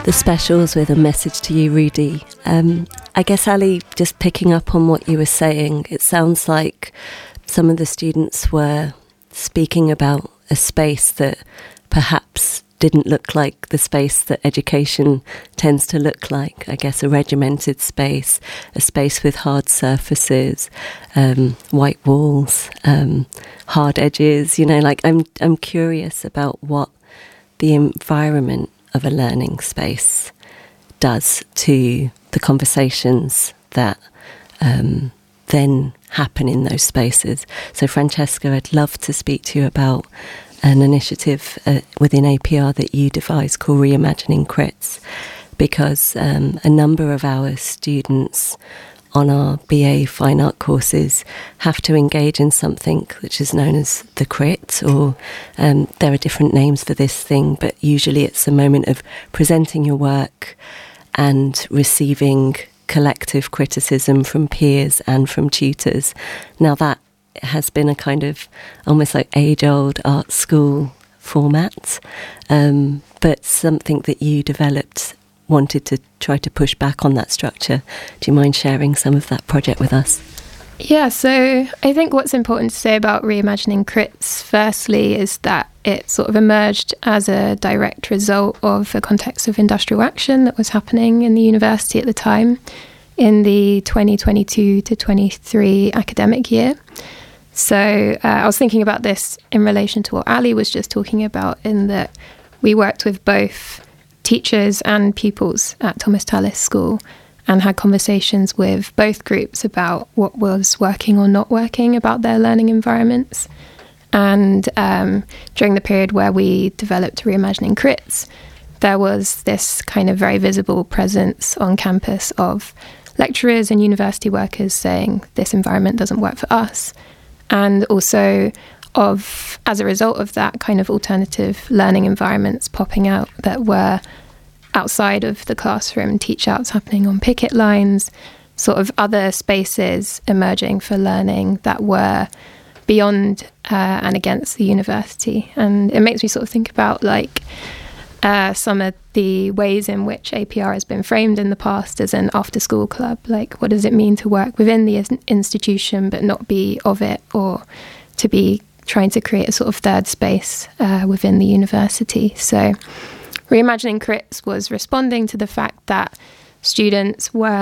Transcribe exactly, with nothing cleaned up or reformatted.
The Specials with a message to you, Rudy. Um, I guess, Ali, just picking up on what you were saying, it sounds like some of the students were speaking about a space that perhaps didn't look like the space that education tends to look like. I guess a regimented space, a space with hard surfaces, um, white walls, um, hard edges. You know, like I'm, I'm curious about what the environment of a learning space does to the conversations that um, then happen in those spaces. So Francesca, I'd love to speak to you about an initiative uh, within A P R that you devised called Reimagining Crits, because um, a number of our students on our B A Fine Art courses have to engage in something which is known as the crit, or um, there are different names for this thing, but usually it's a moment of presenting your work and receiving collective criticism from peers and from tutors. Now that has been a kind of almost like age-old art school format, um, but something that you developed, wanted to try to push back on that structure. Do you mind sharing some of that project with us? Yeah, so I think what's important to say about Reimagining Crits, firstly, is that it sort of emerged as a direct result of a context of industrial action that was happening in the university at the time, in the twenty twenty-two to twenty-three academic year. So uh, I was thinking about this in relation to what Ali was just talking about, in that we worked with both teachers and pupils at Thomas Tallis School and had conversations with both groups about what was working or not working about their learning environments. And um, during the period where we developed Reimagining Crits, there was this kind of very visible presence on campus of lecturers and university workers saying this environment doesn't work for us. And also of, as a result of that, kind of alternative learning environments popping out that were outside of the classroom, teach outs happening on picket lines, sort of other spaces emerging for learning that were beyond uh, and against the university. And it makes me sort of think about like uh, some of the ways in which A P R has been framed in the past as an after-school club. Like, what does it mean to work within the institution but not be of it, or to be trying to create a sort of third space uh, within the university? So Reimagining Crits was responding to the fact that students were